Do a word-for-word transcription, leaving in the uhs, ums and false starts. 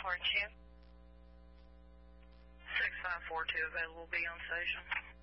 report you. six five four two available, be on station.